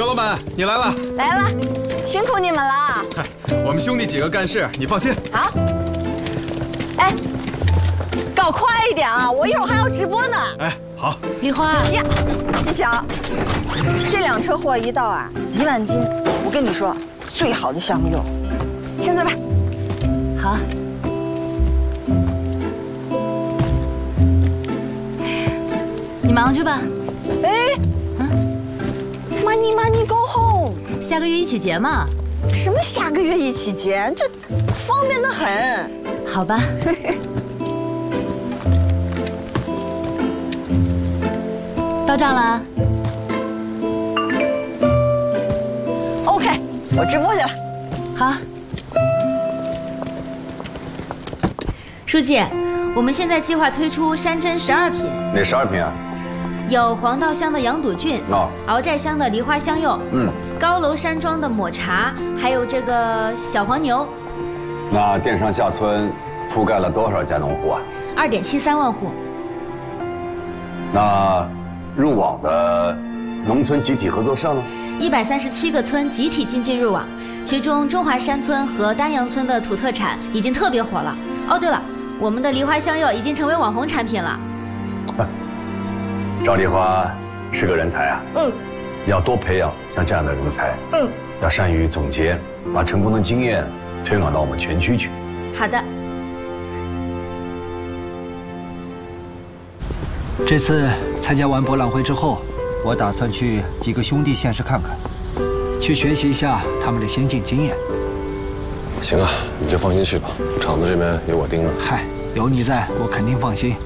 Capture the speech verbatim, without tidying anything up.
老板，你来了。 来了，辛苦你们了。 嗨，我们兄弟几个干事，你放心。 好。哎，搞快一点啊！我一会儿还要直播呢。 哎，好。 梨花呀，你想，这两车货一到啊，一万斤。我跟你说，最好的香肉，现在吧。 好。你忙去吧。 哎，嗯 ，money money go home， 下个月一起结嘛。 什么下个月一起结？这方便得很。 好吧。到账了。 OK， 我直播去了。 好。 书记，我们现在计划推出山珍十二品。 哪十二品啊？ 有黄稻乡的羊肚菌， 哦， 鳌寨乡的梨花香柚， 嗯， 高楼山庄的抹茶，还有这个小黄牛。 那电商下村覆盖了多少家农户啊？ 二点七三万户。 那入网的农村集体合作社呢？ 一百三十七个村集体进进入网，其中中华山村和丹阳村的土特产已经特别火了。哦，对了，我们的梨花香柚已经成为网红产品了。 赵梨花是个人才啊， 嗯， 要多培养像这样的人才， 嗯， 要善于总结，把成功的经验推广到我们全区去。 好的。 这次参加完博览会之后，我打算去几个兄弟县市看看，去学习一下他们的先进经验。 行啊，你就放心去吧，厂子这边有我盯着。 嗨，有你在，我肯定放心。